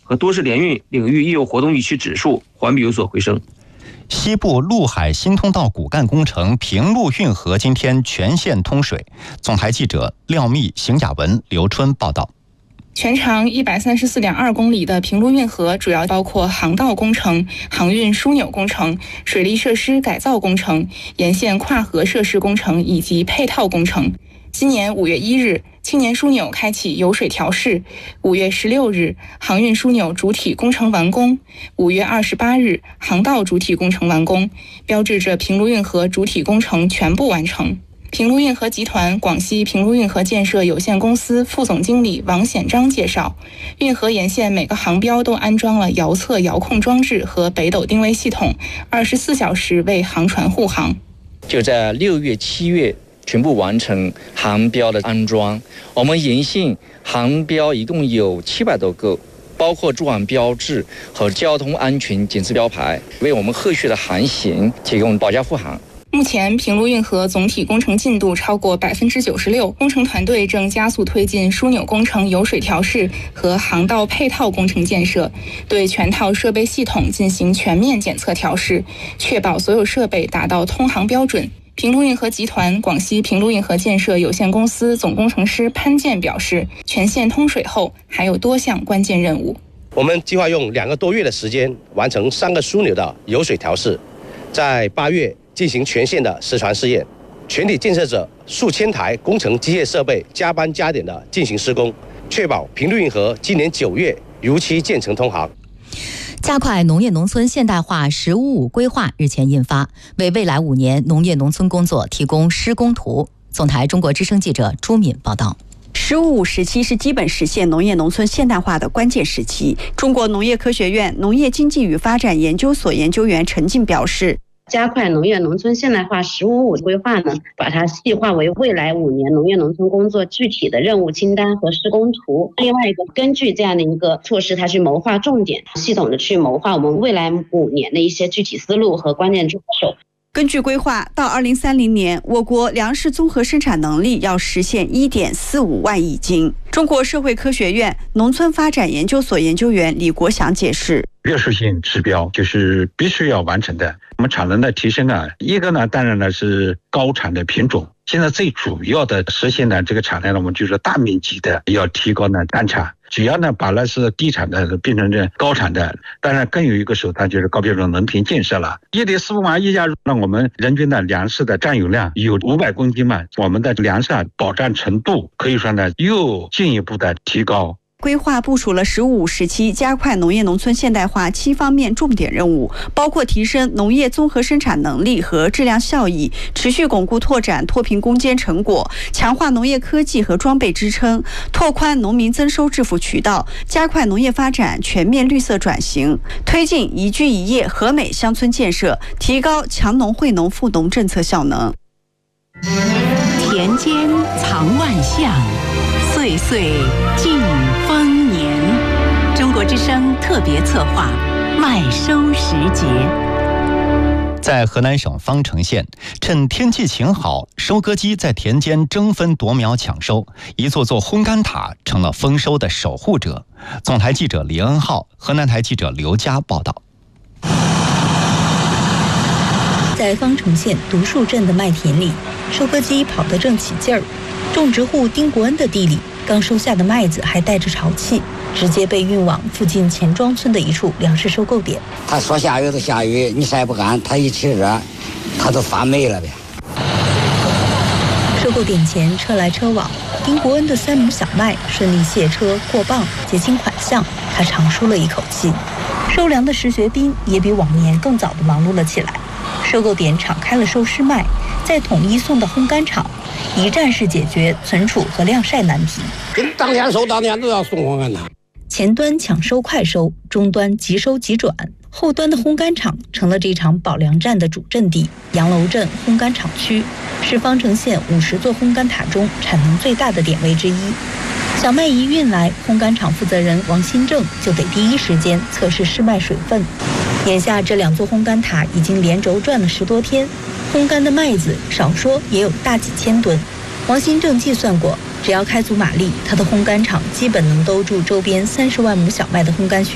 和多式联运领域业务活动预期指数环比有所回升。 西部陆海新通道骨干工程平陆运河今天全线通水。总台记者廖密、邢雅文、刘春报道。 全长134.2公里的平陆运河主要包括航道工程、航运枢纽工程、水利设施改造工程、沿线跨河设施工程以及配套工程。今年5月1日，青年枢纽开启油水调试；5月16日，航运枢纽主体工程完工；5月28日，航道主体工程完工，标志着平陆运河主体工程全部完成。平陆运河集团广西平陆运河建设有限公司副总经理王显章介绍，运河沿线每个航标都安装了遥测遥控装置和北斗定位系统，24小时为航船护航。 就在6月、7月全部完成航标的安装。我们沿线航标一共有700多个，包括驻岸标志和交通安全警示标牌，为我们后续的航行提供保驾护航。 目前平陆运河总体工程进度超过96%，工程团队正加速推进枢纽工程油水调试和航道配套工程建设，对全套设备系统进行全面检测调试，确保所有设备达到通航标准。平陆运河集团广西平陆运河建设有限公司总工程师潘健表示，全线通水后还有多项关键任务。 我们计划用2个多月的时间完成3个枢纽的油水调试，在8月进行全线的实船试验，全体建设者数千台工程机械设备加班加点的进行施工，确保平陆运河今年9月如期建成通航。 加快农业农村现代化“15-5”规划日前印发，为未来5年农业农村工作提供施工图。总台中国之声记者朱敏报道。 “15-5”时期是基本实现农业农村现代化的关键时期。中国农业科学院农业经济与发展研究所研究员陈进表示， 加快农业农村现代化“15-5”规划呢，把它细化为未来5年农业农村工作具体的任务清单和施工图。另外一个，根据这样的一个措施，它去谋划重点，系统的去谋划我们未来5年的一些具体思路和关键抓手。 根据规划，到2030年，我国粮食综合生产能力要实现1.45万亿斤。中国社会科学院农村发展研究所研究员李国祥解释， 约束性指标就是必须要完成的。我们产能的提升啊，一个呢，当然呢是高产的品种。现在最主要的实现呢这个产量呢，我们就是大面积的要提高呢单产，只要呢把那是低产的变成这高产的。当然更有一个手段就是高标准农田建设了。1.45万亿加入，那我们人均的粮食的占有量有500公斤嘛，我们的粮食保障程度可以说呢又进一步的提高。 规划部署了“15-5”时期加快农业农村现代化7方面重点任务，包括提升农业综合生产能力和质量效益，持续巩固拓展脱贫攻坚成果，强化农业科技和装备支撑，拓宽农民增收致富渠道，加快农业发展全面绿色转型，推进宜居宜业和美乡村建设，提高强农惠农富农政策效能。 田间藏万象，岁岁尽丰年。中国之声特别策划麦收时节。 在河南省方城县，趁天气晴好，收割机在田间争分夺秒抢收，一座座烘干塔成了丰收的守护者。总台记者李恩浩，河南台记者刘佳报道。 在方城县独树镇的麦田里，收割机跑得正起劲儿。种植户丁国恩的地里，刚收下的麦子还带着潮气，直接被运往附近钱庄村的一处粮食收购点。 他说下雨就下雨，你晒不干，他一起热，他都发霉了呗。 收购点前车来车往，丁国恩的3亩小麦顺利卸车过磅，结清款项，他长舒了一口气。收粮的石学斌也比往年更早地忙碌了起来。收购点敞开了收湿麦，再统一送到烘干厂，一站式解决存储和晾晒难题。 当天收当天都要送烘干厂。 前端抢收快收，中端即收即转，后端的烘干厂成了这场保粮战的主阵地。杨楼镇烘干厂区是方城县50座烘干塔中产能最大的点位之一。小麦一运来，烘干厂负责人王新正就得第一时间测试湿麦水分。眼下这2座烘干塔已经连轴转了10多天，烘干的麦子少说也有大几千吨。王新正计算过，只要开足马力，他的烘干厂基本能兜住周边30万亩小麦的烘干需